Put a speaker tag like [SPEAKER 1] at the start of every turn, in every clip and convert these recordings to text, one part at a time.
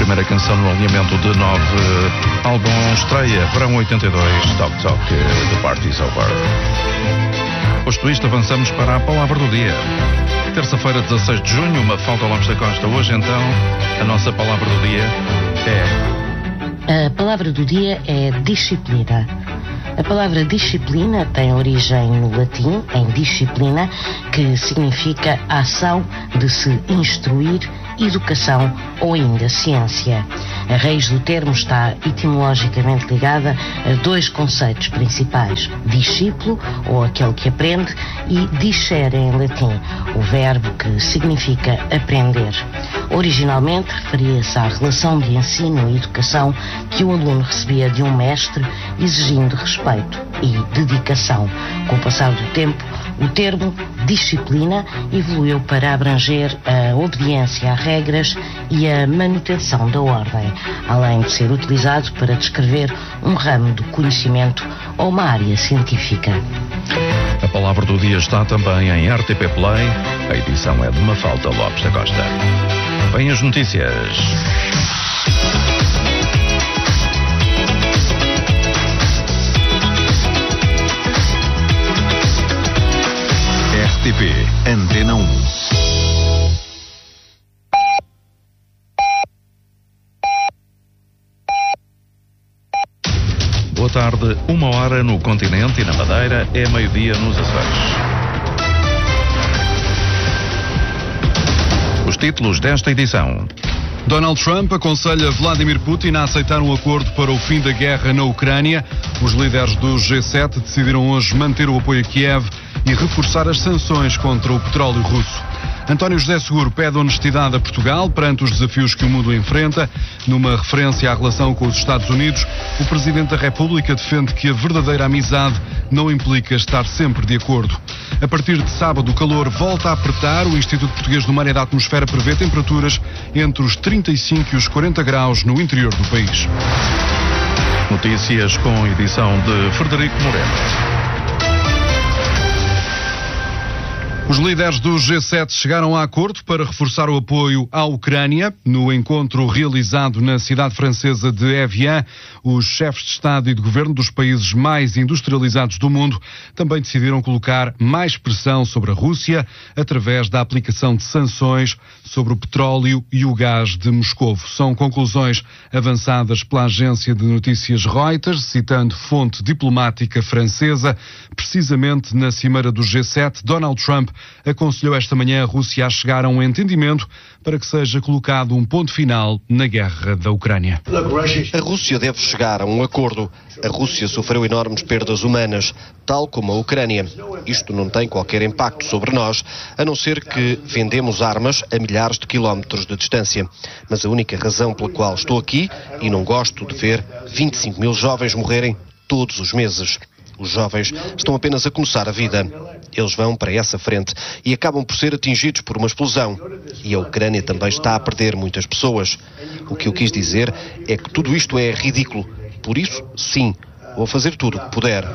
[SPEAKER 1] primeira canção no alinhamento de 9 álbum estreia, verão 82, Talk Talk, The Party's Over. Posto isto, avançamos para a palavra do dia. Terça-feira, 16 de junho, Mafalda Lopes da Costa. Hoje, então, a nossa palavra do dia é...
[SPEAKER 2] A palavra do dia é disciplina. A palavra disciplina tem origem no latim, em disciplina, que significa a ação de se instruir, educação ou ainda ciência. A raiz do termo está etimologicamente ligada a dois conceitos principais: discípulo, ou aquele que aprende, e discere em latim, o verbo que significa aprender. Originalmente referia-se à relação de ensino e educação que o aluno recebia de um mestre, exigindo respeito e dedicação. Com o passar do tempo, o termo disciplina evoluiu para abranger a obediência a regras e a manutenção da ordem, além de ser utilizado para descrever um ramo do conhecimento ou uma área científica.
[SPEAKER 1] A palavra do dia está também em RTP Play. A edição é de Mafalda Lopes da Costa. Vêm as notícias.
[SPEAKER 3] RTP Antena 1.
[SPEAKER 1] Boa tarde, 1h no continente e na Madeira, é meio-dia nos Açores. Os títulos desta edição.
[SPEAKER 4] Donald Trump aconselha Vladimir Putin a aceitar um acordo para o fim da guerra na Ucrânia. Os líderes do G7 decidiram hoje manter o apoio a Kiev e reforçar as sanções contra o petróleo russo. António José Seguro pede honestidade a Portugal perante os desafios que o mundo enfrenta. Numa referência à relação com os Estados Unidos, o Presidente da República defende que a verdadeira amizade não implica estar sempre de acordo. A partir de sábado, o calor volta a apertar. O Instituto Português do Mar e da Atmosfera prevê temperaturas entre os 35 e os 40 graus no interior do país.
[SPEAKER 1] Notícias com edição de Frederico Moreno.
[SPEAKER 4] Os líderes do G7 chegaram a acordo para reforçar o apoio à Ucrânia. No encontro realizado na cidade francesa de Evian, os chefes de Estado e de Governo dos países mais industrializados do mundo também decidiram colocar mais pressão sobre a Rússia através da aplicação de sanções sobre o petróleo e o gás de Moscovo. São conclusões avançadas pela agência de notícias Reuters, citando fonte diplomática francesa. Precisamente na cimeira do G7, Donald Trump aconselhou esta manhã a Rússia a chegar a um entendimento para que seja colocado um ponto final na guerra da Ucrânia.
[SPEAKER 5] A Rússia deve chegar a um acordo. A Rússia sofreu enormes perdas humanas, tal como a Ucrânia. Isto não tem qualquer impacto sobre nós, a não ser que vendemos armas a milhares de quilómetros de distância. Mas a única razão pela qual estou aqui, e não gosto de ver 25 mil jovens morrerem todos os meses. Os jovens estão apenas a começar a vida. Eles vão para essa frente e acabam por ser atingidos por uma explosão. E a Ucrânia também está a perder muitas pessoas. O que eu quis dizer é que tudo isto é ridículo. Por isso, sim, vou fazer tudo o que puder.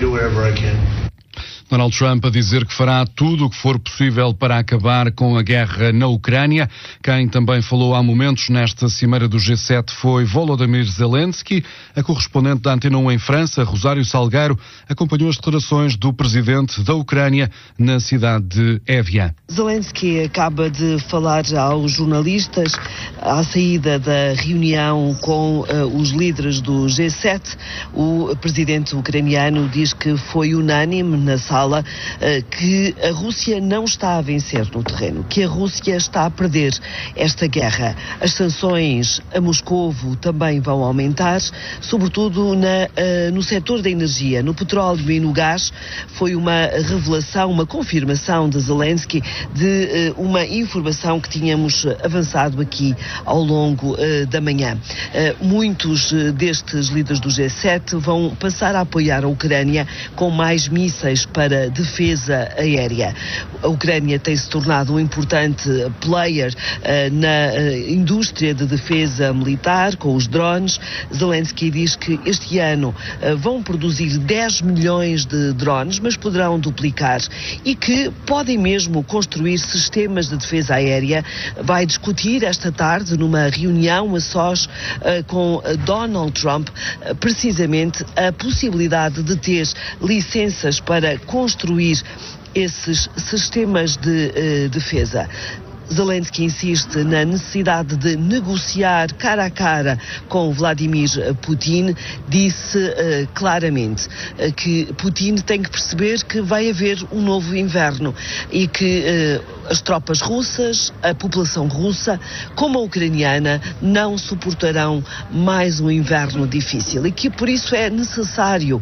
[SPEAKER 4] Donald Trump a dizer que fará tudo o que for possível para acabar com a guerra na Ucrânia. Quem também falou há momentos nesta cimeira do G7 foi Volodymyr Zelensky. A correspondente da Antena 1 em França, Rosário Salgueiro, acompanhou as declarações do presidente da Ucrânia na cidade de Evian.
[SPEAKER 6] Zelensky acaba de falar aos jornalistas à saída da reunião com os líderes do G7. O presidente ucraniano diz que foi unânime na sala que a Rússia não está a vencer no terreno, que a Rússia está a perder esta guerra. As sanções a Moscovo também vão aumentar, sobretudo no setor da energia, no petróleo e no gás. Foi uma revelação, uma confirmação de Zelensky de uma informação que tínhamos avançado aqui ao longo da manhã. Muitos destes líderes do G7 vão passar a apoiar a Ucrânia com mais mísseis para para defesa aérea. A Ucrânia tem se tornado um importante player na indústria de defesa militar, com os drones. Zelensky diz que este ano vão produzir 10 milhões de drones, mas poderão duplicar, e que podem mesmo construir sistemas de defesa aérea. Vai discutir esta tarde, numa reunião a sós com Donald Trump, precisamente a possibilidade de ter licenças para construir esses sistemas de defesa. Zelensky insiste na necessidade de negociar cara a cara com Vladimir Putin. Disse claramente que Putin tem que perceber que vai haver um novo inverno e que as tropas russas, a população russa, como a ucraniana, não suportarão mais um inverno difícil e que por isso é necessário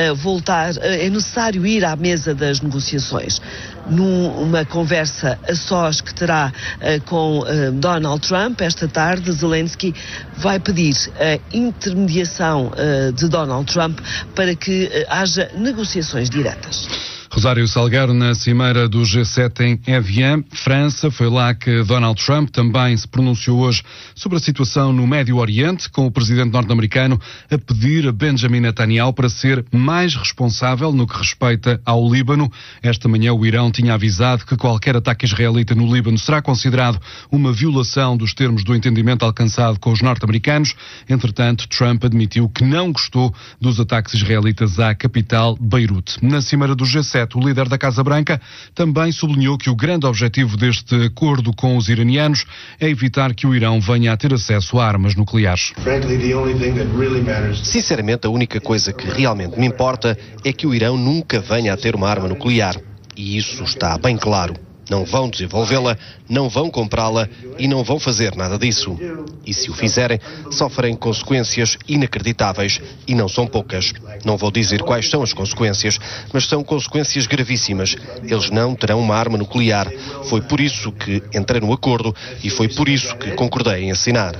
[SPEAKER 6] ir à mesa das negociações. Numa conversa a sós que terá com Donald Trump esta tarde, Zelensky vai pedir a intermediação de Donald Trump para que haja negociações diretas.
[SPEAKER 4] Rosário Salgueiro na cimeira do G7 em Evian, França. Foi lá que Donald Trump também se pronunciou hoje sobre a situação no Médio Oriente, com o presidente norte-americano a pedir a Benjamin Netanyahu para ser mais responsável no que respeita ao Líbano. Esta manhã o Irão tinha avisado que qualquer ataque israelita no Líbano será considerado uma violação dos termos do entendimento alcançado com os norte-americanos. Entretanto, Trump admitiu que não gostou dos ataques israelitas à capital, Beirute. Na cimeira do G7, o líder da Casa Branca também sublinhou que o grande objetivo deste acordo com os iranianos é evitar que o Irão venha a ter acesso a armas nucleares.
[SPEAKER 5] Sinceramente, a única coisa que realmente me importa é que o Irão nunca venha a ter uma arma nuclear. E isso está bem claro. Não vão desenvolvê-la, não vão comprá-la e não vão fazer nada disso. E se o fizerem, sofrem consequências inacreditáveis e não são poucas. Não vou dizer quais são as consequências, mas são consequências gravíssimas. Eles não terão uma arma nuclear. Foi por isso que entrei no acordo e foi por isso que concordei em assinar.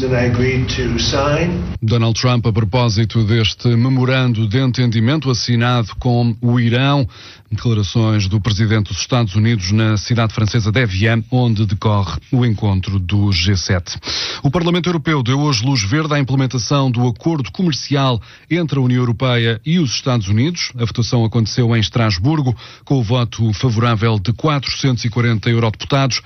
[SPEAKER 4] Donald Trump, a propósito deste memorando de entendimento assinado com o Irão, declarações do presidente dos Estados Unidos na cidade francesa de Evian, onde decorre o encontro do G7. O Parlamento Europeu deu hoje luz verde à implementação do acordo comercial entre a União Europeia e os Estados Unidos. A votação aconteceu em Estrasburgo, com o voto favorável de 440 eurodeputados,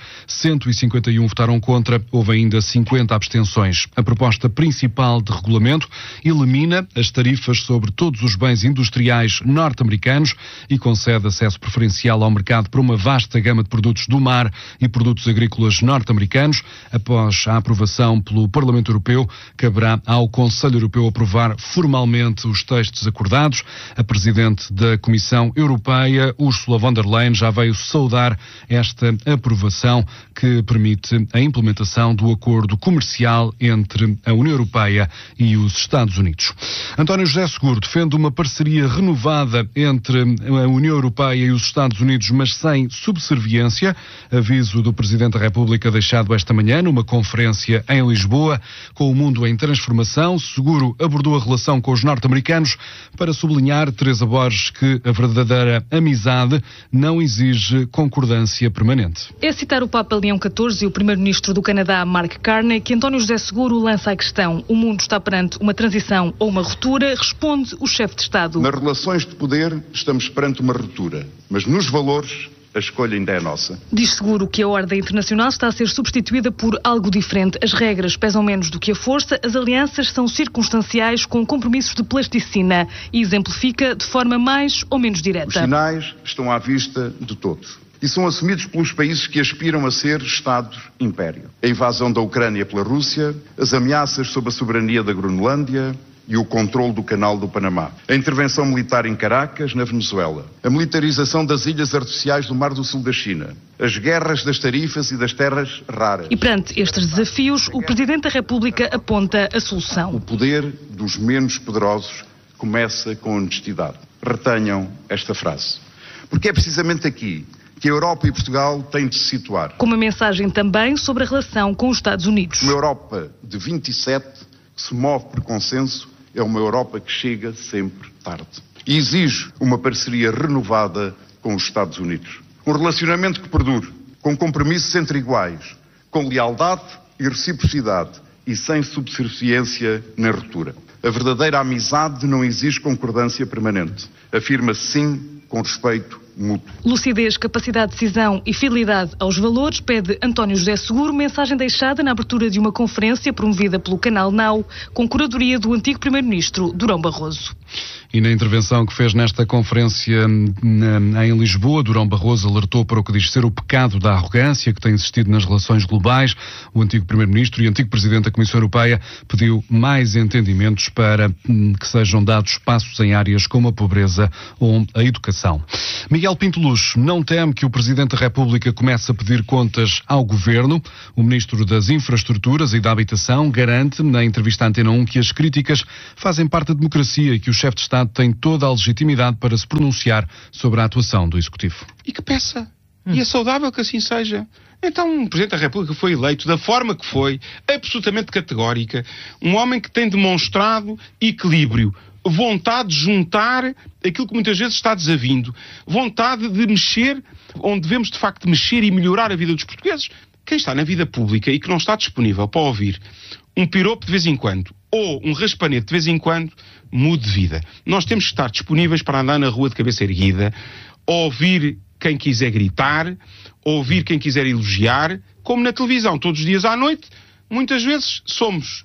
[SPEAKER 4] 151 votaram contra, houve ainda 50 abstenções. A proposta principal de regulamento elimina as tarifas sobre todos os bens industriais norte-americanos e concede acesso preferencial ao mercado para uma vasta gama de produtos do mar e produtos agrícolas norte-americanos. Após a aprovação pelo Parlamento Europeu, caberá ao Conselho Europeu aprovar formalmente os textos acordados. A Presidente da Comissão Europeia, Ursula von der Leyen, já veio saudar esta aprovação que permite a implementação do acordo comercial entre a União Europeia e os Estados Unidos. António José Seguro defende uma parceria renovada entre a União Europeia e os Estados Unidos, mas sem subserviência. Aviso do Presidente da República deixado esta manhã numa conferência em Lisboa. Com o mundo em transformação, Seguro abordou a relação com os norte-americanos para sublinhar, Teresa Borges, que a verdadeira amizade não exige concordância permanente.
[SPEAKER 7] É citar o Papa Leão XIV e o Primeiro-Ministro do Canadá, Mark Carney, que António José Seguro lança a questão: o mundo está perante uma transição ou uma ruptura? Responde o chefe de Estado.
[SPEAKER 8] Nas relações de poder estamos perante uma ruptura, mas nos valores a escolha ainda é nossa.
[SPEAKER 7] Diz Seguro que a ordem internacional está a ser substituída por algo diferente. As regras pesam menos do que a força, as alianças são circunstanciais com compromissos de plasticina e exemplifica de forma mais ou menos direta.
[SPEAKER 8] Os sinais estão à vista de todos e são assumidos pelos países que aspiram a ser Estado-império. A invasão da Ucrânia pela Rússia, as ameaças sobre a soberania da Groenlândia e o controle do Canal do Panamá, a intervenção militar em Caracas, na Venezuela, a militarização das ilhas artificiais do Mar do Sul da China, as guerras das tarifas e das terras raras.
[SPEAKER 7] E perante estes desafios, o Presidente da República aponta a solução.
[SPEAKER 8] O poder dos menos poderosos começa com honestidade. Retenham esta frase, porque é precisamente aqui que a Europa e Portugal têm de se situar.
[SPEAKER 7] Com uma mensagem também sobre a relação com os Estados Unidos.
[SPEAKER 8] Uma Europa de 27 que se move por consenso é uma Europa que chega sempre tarde. e exige uma parceria renovada com os Estados Unidos. Um relacionamento que perdure, com compromissos entre iguais, com lealdade e reciprocidade e sem subserviência nem ruptura. A verdadeira amizade não exige concordância permanente. Afirma-se sim com respeito mútuo.
[SPEAKER 7] Lucidez, capacidade de decisão e fidelidade aos valores, pede António José Seguro, mensagem deixada na abertura de uma conferência promovida pelo Canal Now, com curadoria do antigo Primeiro-Ministro Durão Barroso.
[SPEAKER 4] E na intervenção que fez nesta conferência em Lisboa, Durão Barroso alertou para o que diz ser o pecado da arrogância que tem existido nas relações globais. O antigo Primeiro-Ministro e antigo Presidente da Comissão Europeia pediu mais entendimentos para que sejam dados passos em áreas como a pobreza ou a educação. Miguel Pinto Luz não teme que o Presidente da República comece a pedir contas ao Governo. O Ministro das Infraestruturas e da Habitação garante, na entrevista à Antena 1, que as críticas fazem parte da democracia e que o chefe de Estado tem toda a legitimidade para se pronunciar sobre a atuação do Executivo.
[SPEAKER 9] E que peça. E é saudável que assim seja. Então, o Presidente da República foi eleito da forma que foi, absolutamente categórica, um homem que tem demonstrado equilíbrio, vontade de juntar aquilo que muitas vezes está desavindo, vontade de mexer onde devemos de facto mexer e melhorar a vida dos portugueses. Quem está na vida pública e que não está disponível para ouvir um piropo de vez em quando ou um raspanete de vez em quando, mude de vida. Nós temos que estar disponíveis para andar na rua de cabeça erguida, ouvir quem quiser gritar, ouvir quem quiser elogiar, como na televisão, todos os dias à noite, muitas vezes somos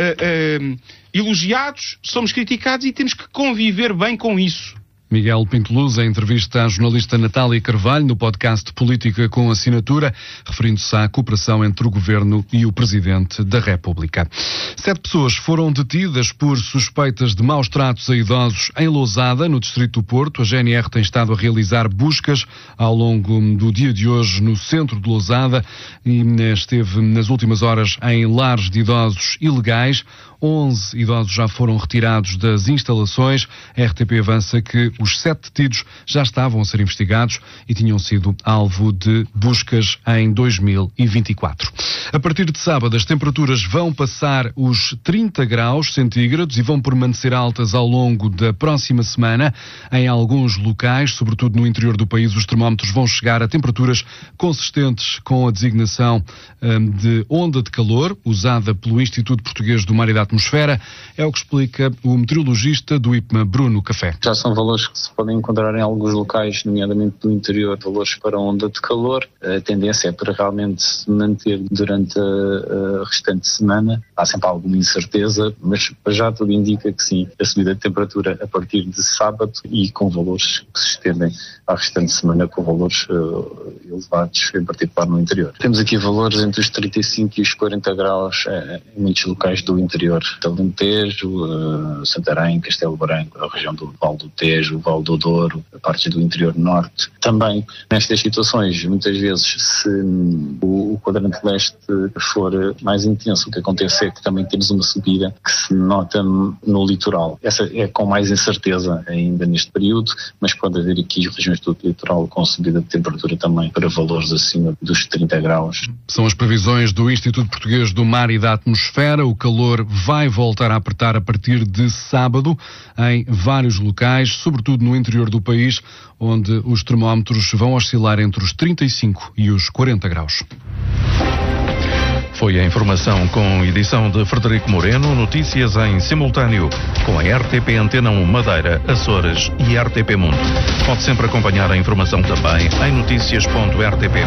[SPEAKER 9] elogiados, somos criticados e temos que conviver bem com isso.
[SPEAKER 4] Miguel Pinto Luz, em entrevista à jornalista Natália Carvalho, no podcast Política com Assinatura, referindo-se à cooperação entre o Governo e o Presidente da República. 7 pessoas foram detidas por suspeitas de maus tratos a idosos em Lousada, no Distrito do Porto. A GNR tem estado a realizar buscas ao longo do dia de hoje no centro de Lousada e esteve nas últimas horas em lares de idosos ilegais. 11 idosos já foram retirados das instalações. A RTP avança que os 7 detidos já estavam a ser investigados e tinham sido alvo de buscas em 2024. A partir de sábado, as temperaturas vão passar os 30 graus centígrados e vão permanecer altas ao longo da próxima semana. Em alguns locais, sobretudo no interior do país, os termómetros vão chegar a temperaturas consistentes com a designação de onda de calor, usada pelo Instituto Português do Mar e da Atmosfera. É o que explica o meteorologista do IPMA, Bruno Café.
[SPEAKER 10] Já são valores que se podem encontrar em alguns locais, nomeadamente do interior, valores para onda de calor. A tendência é para realmente se manter durante a restante semana. Há sempre alguma incerteza, mas já tudo indica que sim, a subida de temperatura a partir de sábado e com valores que se estendem à restante semana, com valores elevados, em particular no interior. Temos aqui valores entre os 35 e os 40 graus em muitos locais do interior. Alentejo, Santarém, Castelo Branco, a região do Vale do Tejo, o Vale do Douro, partes do interior norte. Também, nestas situações, muitas vezes, se o quadrante leste for mais intenso, o que acontece é que também temos uma subida que se nota no litoral. Essa é com mais incerteza ainda neste período, mas pode haver aqui regiões do litoral com subida de temperatura também para valores acima dos 30 graus.
[SPEAKER 4] São as previsões do Instituto Português do Mar e da Atmosfera. O calor vai voltar a apertar a partir de sábado em vários locais, sobretudo no interior do país, onde os termómetros vão oscilar entre os 35 e os 40 graus.
[SPEAKER 1] Foi a informação com edição de Frederico Moreno, notícias em simultâneo com a RTP Antena 1 Madeira, Açores e RTP Mundo. Pode sempre acompanhar a informação também em noticias.rtp.pt.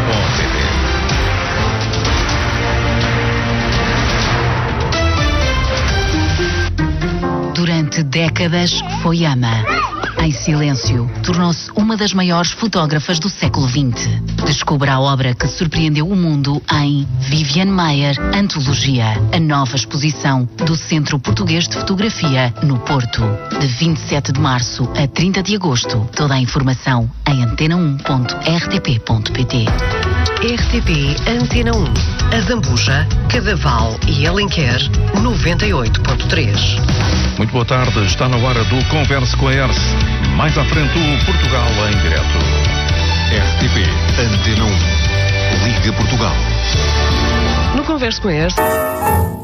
[SPEAKER 11] Durante décadas foi ama. Em silêncio, tornou-se uma das maiores fotógrafas do século XX. Descubra a obra que surpreendeu o mundo em Viviane Maier, Antologia, a nova exposição do Centro Português de Fotografia, no Porto. De 27 de março a 30 de agosto. Toda a informação em antena1.rtp.pt.
[SPEAKER 12] RTP Antena 1, a Zambuja, Cadaval e Alenquer, 98.3.
[SPEAKER 1] Muito boa tarde, está na hora do Converse com a ERSE. Mais à frente o Portugal em direto.
[SPEAKER 3] RTP Antena 1, Liga Portugal.
[SPEAKER 12] No Converse com a ERSE.